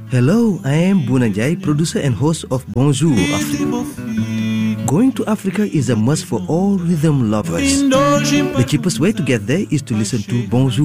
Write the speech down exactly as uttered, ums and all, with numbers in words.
Hello, I am Bunajai, producer and host of Bonjour Africa. Going to Africa is a must for all rhythm lovers. The cheapest way to get there is to listen to Bonjour